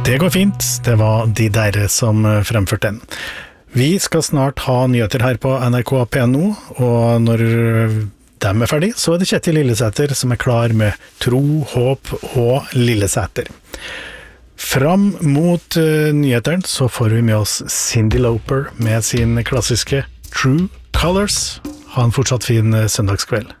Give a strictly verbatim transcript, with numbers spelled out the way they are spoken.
Det går fint, det var de der som fremførte den. Vi skal snart ha nyheter her på N R K P N O, og når de er ferdig, så er det Kjetil Lillesæter som er klar med Tro, Håp og Lillesæter. Fram mot uh, nyheteren så får vi med oss Cyndi Lauper med sin klassiske True Colors. Ha en fortsatt fin uh, søndagskveld.